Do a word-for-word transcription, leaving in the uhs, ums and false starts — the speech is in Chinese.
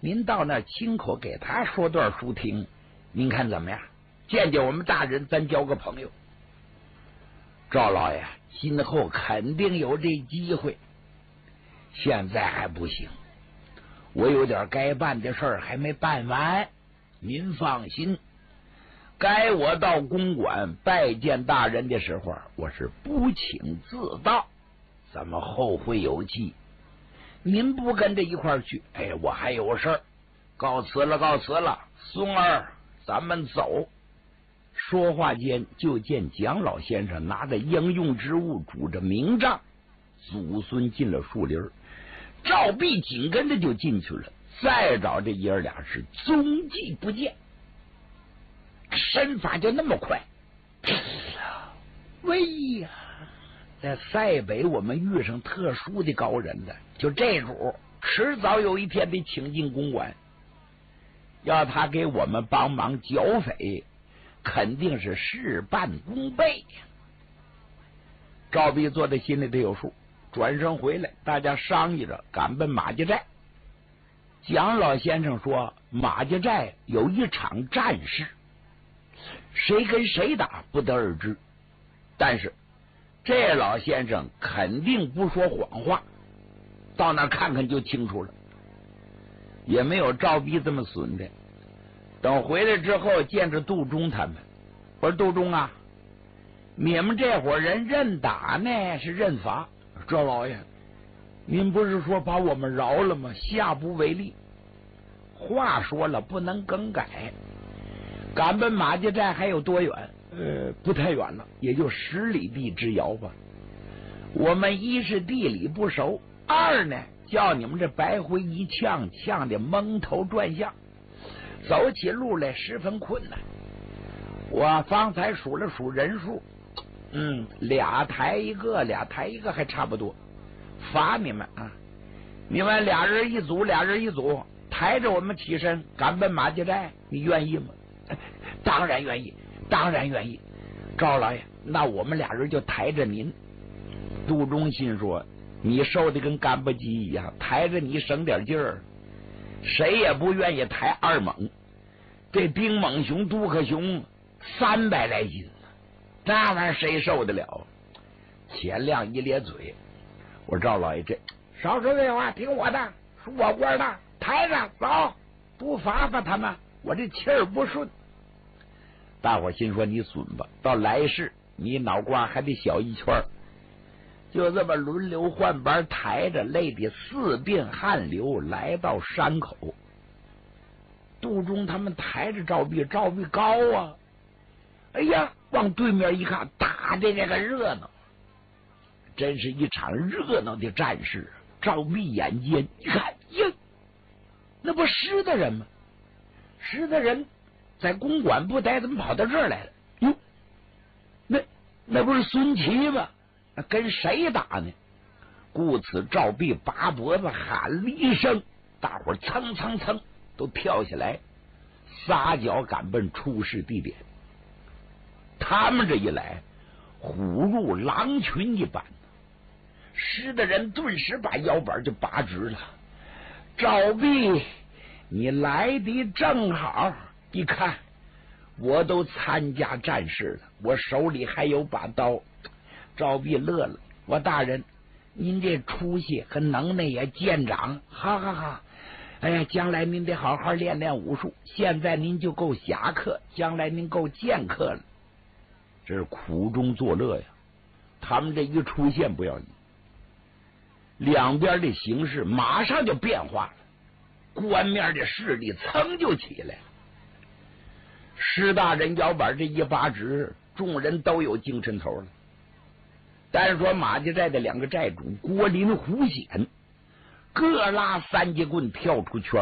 您到那儿亲口给他说段书听，您看怎么样？见见我们大人，咱交个朋友。赵老爷今后肯定有这机会，现在还不行，我有点该办的事儿还没办完。您放心，该我到公馆拜见大人的时候，我是不请自到，怎么后会有期？您不跟着一块儿去，哎，我还有事儿，告辞了，告辞了，松儿，咱们走。说话间，就见蒋老先生拿着应用之物，拄着名杖，祖孙进了树林。赵壁紧跟着就进去了，再找这爷儿俩是踪迹不见，身法就那么快。喂呀，在塞北我们遇上特殊的高人的，就这主，迟早有一天得请进公馆，要他给我们帮忙剿匪，肯定是事半功倍呀。赵壁坐在心里头有数，转身回来，大家商议着赶奔马家寨。蒋老先生说，马家寨有一场战事，谁跟谁打不得而知，但是这老先生肯定不说谎话，到那看看就清楚了。也没有赵壁这么损的。等回来之后，见着杜忠他们，我说杜忠啊，你们这伙人认打呢是认罚？赵老爷，您不是说把我们饶了吗？下不为例。话说了，不能更改。赶奔马家寨还有多远？呃，不太远了，也就十里地之遥吧。我们一是地理不熟，二呢叫你们这白灰一呛，呛得蒙头转向，走起路来十分困难。我方才数了数人数，嗯，俩抬一个，俩抬一个还差不多。罚你们啊！你们俩人一组，俩人一组，抬着我们起身赶奔马家寨，你愿意吗？当然愿意，当然愿意。赵老爷，那我们俩人就抬着您。杜忠信说，你瘦的跟干巴鸡一样，抬着你省点劲儿，谁也不愿意抬二猛。这丁猛熊、杜克熊三百来斤，那玩意儿谁受得了？钱亮一咧嘴，我说赵老爷，这少说这话，听我的，属我官的，抬着走，不罚罚他们，我这气儿不顺。大伙心说你损吧，到来世你脑瓜还得小一圈。就这么轮流换班抬着，累得四鬓汗流，来到山口。杜忠他们抬着赵壁，赵壁高啊，哎呀，往对面一看，打的这个热闹，真是一场热闹的战事。赵壁眼尖一看，呀，那不施大人吗？施大人在公馆不待，怎么跑到这儿来了？哟，那那不是孙琦吗？跟谁打呢？故此赵壁拔脖子喊了一声，大伙儿蹭蹭蹭都跳下来，撒脚赶奔出事地点。他们这一来，虎入狼群一般，施的人顿时把腰板就拔直了。赵壁，你来的正好，一看我都参加战事了，我手里还有把刀。赵壁乐了，我大人，您这出息和能耐也见长，哈哈哈！哎呀，将来您得好好练练武术，现在您就够侠客，将来您够剑客了。这是苦中作乐呀！他们这一出现不要紧，两边的形势马上就变化了，官面的势力噌就起来了。施大人腰板这一拔直，众人都有精神头了。单说马家寨的两个寨主郭林、胡显，各拉三节棍跳出圈